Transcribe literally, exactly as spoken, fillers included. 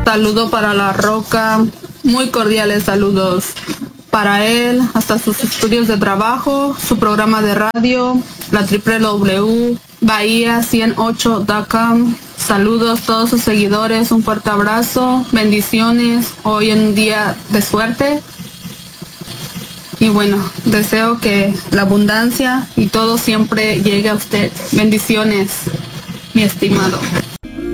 Saludo para La Roca, muy cordiales saludos para él, hasta sus estudios de trabajo, su programa de radio, la w w w punto bahía ciento ocho punto com. Saludos a todos sus seguidores, un fuerte abrazo, bendiciones, hoy en un día de suerte. Y bueno, deseo que la abundancia y todo siempre llegue a usted. Bendiciones, mi estimado.